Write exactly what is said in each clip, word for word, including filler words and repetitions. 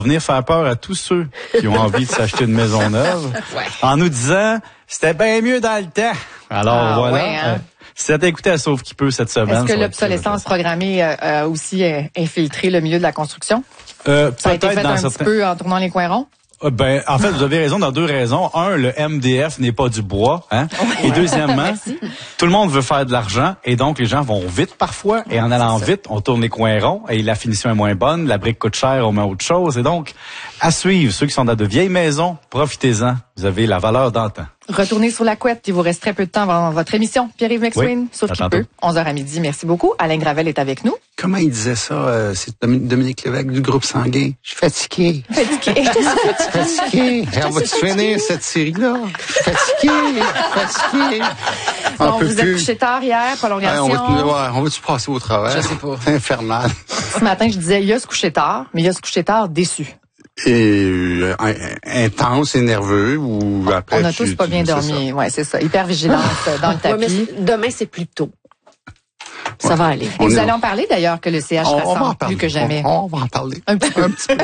venir faire peur à tous ceux qui ont envie de s'acheter une maison neuve ouais. en nous disant c'était bien mieux dans le temps. Alors ah, voilà. Ouais, hein? euh, si t'as écouté à Sauve qui peut cette semaine. Est-ce que l'obsolescence programmée a aussi infiltré le milieu de la construction? Euh, Ça a été fait dans un certains... petit peu en tournant les coins ronds? Ben, en fait, vous avez raison dans deux raisons. Un, le M D F n'est pas du bois, hein. Oui. Et deuxièmement, tout le monde veut faire de l'argent et donc les gens vont vite parfois et en allant vite, on tourne les coins ronds et la finition est moins bonne, la brique coûte cher, on met autre chose et donc, à suivre, ceux qui sont dans de vieilles maisons, profitez-en. Vous avez la valeur d'antan. Retournez sur la couette, il vous reste très peu de temps avant votre émission. Pierre-Yves McSween, oui, sauf qu'il peut, onze heures à midi. Merci beaucoup. Alain Gravel est avec nous. Comment il disait ça? Euh, c'est Dominique Lévesque du groupe Sanguin. Je suis fatigué. Fatigué. fatigué. On va finir cette série-là. Fatigué. Fatigué. On bon, vous êtes couché tard hier, prolongation. Ouais, on va, ouais, on va-tu passer au travers? Je sais pas. C'est infernal. Ce matin, je disais, il a se couché tard, mais il a se couché tard déçu. Et euh, intense et nerveux ou après on a tu, tous pas tu, bien dormi, ouais, c'est ça. Hyper vigilance dans le tapis. Ouais, mais demain c'est plus tôt. Ça ouais. va aller. Et vous allez en parler d'ailleurs que le C H on, rassemble on plus que jamais. On, on va en parler. Un petit peu. Un petit peu.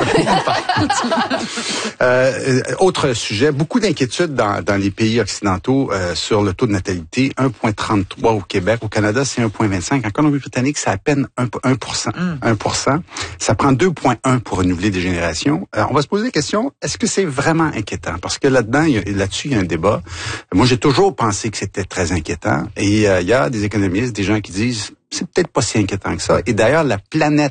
euh, autre sujet, beaucoup d'inquiétudes dans, dans les pays occidentaux euh, sur le taux de natalité. un virgule trente-trois au Québec. Au Canada, c'est un virgule vingt-cinq. En Colombie-Britannique, c'est à peine un pour cent. Mm. un pour cent. Ça prend deux virgule un pour renouveler des générations. Euh, on va se poser la question, est-ce que c'est vraiment inquiétant? Parce que là-dedans, il y a, là-dessus, il y a un débat. Moi, j'ai toujours pensé que c'était très inquiétant. Et euh, il y a des économistes, des gens qui disent c'est peut-être pas si inquiétant que ça. Et d'ailleurs, la planète,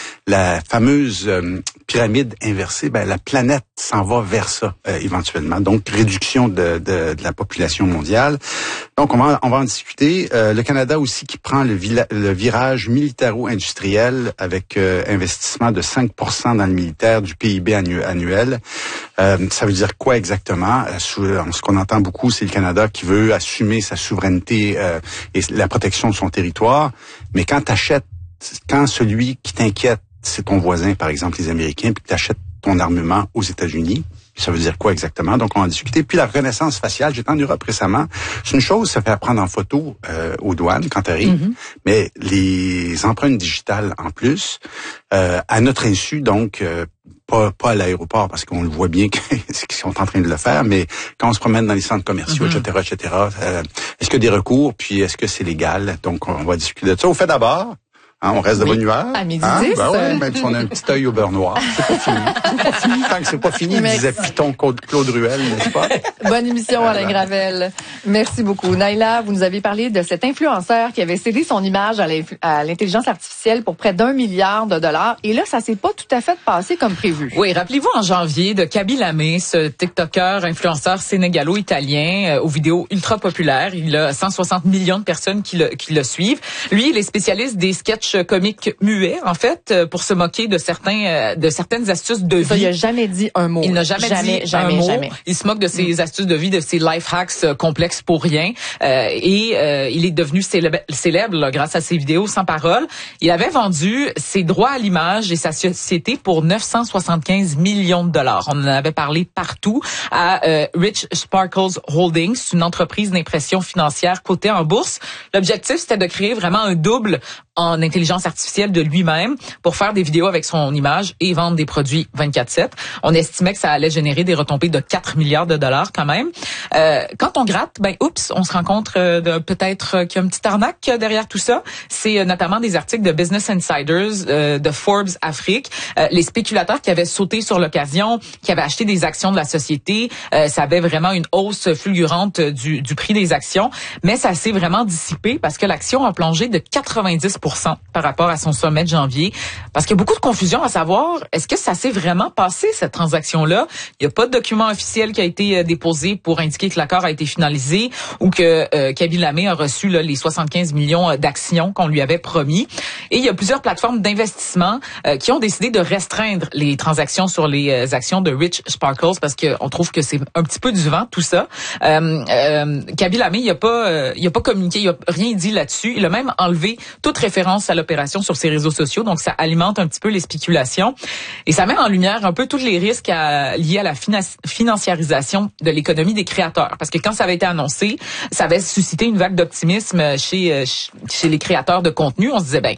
la fameuse euh, pyramide inversée, ben la planète s'en va vers ça euh, éventuellement. Donc, réduction de, de, de la population mondiale. Donc, on va, on va en discuter. Euh, le Canada aussi qui prend le, vila, le virage militaro-industriel avec euh, investissement de cinq pour cent dans le militaire du P I B annu, annuel. Euh, ça veut dire quoi exactement? Euh, ce qu'on entend beaucoup, c'est le Canada qui veut assumer sa souveraineté euh, et la protection de son territoire. Mais quand t'achètes, quand celui qui t'inquiète, c'est ton voisin, par exemple les Américains, puis que t'achètes ton armement aux États-Unis, ça veut dire quoi exactement? Donc, on va en discuter. Puis la reconnaissance faciale, j'étais en Europe récemment. C'est une chose, ça fait prendre en photo euh, aux douanes quand t'arrives, mm-hmm. mais les empreintes digitales en plus, euh, à notre insu, donc... Euh, Pas, pas à l'aéroport, parce qu'on le voit bien qu'ils sont en train de le faire, mais quand on se promène dans les centres commerciaux, mm-hmm. et cetera, et cetera, euh, est-ce qu'il y a des recours, puis est-ce que c'est légal? Donc, on va discuter de ça. Au fait d'abord, hein, on reste oui. de bonne humeur. À midi hein? dix. Ben ouais, même si on a un petit œil au beurre noir. C'est pas fini. C'est pas fini. Tant que c'est pas fini, mais... disait Python Claude Ruel, n'est-ce pas? Bonne émission, Alain Gravel. Merci beaucoup. Naïla, vous nous avez parlé de cet influenceur qui avait cédé son image à l'intelligence artificielle pour près d'un milliard de dollars. Et là, ça s'est pas tout à fait passé comme prévu. Oui, rappelez-vous en janvier de Kaby Lamé, ce TikToker, influenceur sénégalo-italien euh, aux vidéos ultra populaires. Il a cent soixante millions de personnes qui le, qui le suivent. Lui, il est spécialiste des sketchs comiques muets, en fait, pour se moquer de certains, de certaines astuces de vie. Ça, il n'a jamais dit un mot. Il n'a jamais, jamais dit jamais, un mot. Jamais. Il se moque de ses mm. astuces de vie, de ses life hacks complexes pour rien. Euh, et euh, il est devenu célèbre, célèbre là, grâce à ses vidéos sans parole. Il avait vendu ses droits à l'image et sa société pour neuf cent soixante-quinze millions de dollars. On en avait parlé partout à euh, Rich Sparkles Holdings, une entreprise d'impression financière cotée en bourse. L'objectif, c'était de créer vraiment un double en intelligence artificielle de lui-même pour faire des vidéos avec son image et vendre des produits vingt-quatre sept. On estimait que ça allait générer des retombées de quatre milliards de dollars quand même. Euh, quand on gratte, ben oups, on se rend compte euh, de peut-être qu'il y a une petite arnaque derrière tout ça. C'est euh, notamment des articles de Business Insiders, euh, de Forbes Afrique. Euh, les spéculateurs qui avaient sauté sur l'occasion, qui avaient acheté des actions de la société, euh, ça avait vraiment une hausse fulgurante du, du prix des actions, mais ça s'est vraiment dissipé parce que l'action a plongé de quatre-vingt-dix pour cent par rapport à son sommet de janvier. Parce qu'il y a beaucoup de confusion à savoir, est-ce que ça s'est vraiment passé, cette transaction-là? Il n'y a pas de document officiel qui a été déposé pour indiquer que l'accord a été finalisé ou que euh, Kaby Lamé a reçu là, les soixante-quinze millions d'actions qu'on lui avait promis. Et il y a plusieurs plateformes d'investissement euh, qui ont décidé de restreindre les transactions sur les euh, actions de Rich Sparkles parce qu'on trouve que c'est un petit peu du vent, tout ça. Euh, euh, Kaby Lamé, il n'a pas, euh, il a pas communiqué, il n'a rien dit là-dessus. Il a même enlevé toute référence à l'opération sur ses réseaux sociaux, donc ça alimente un petit peu les spéculations. Et ça met en lumière un peu tous les risques à, liés à la finan- financiarisation de l'économie des créateurs. Parce que quand ça avait été annoncé, ça avait suscité une vague d'optimisme chez, chez les créateurs de contenu. On se disait, ben, il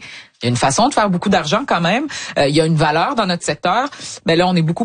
il y a une façon de faire beaucoup d'argent quand même. Euh, il y a une valeur dans notre secteur. Ben là, on est beaucoup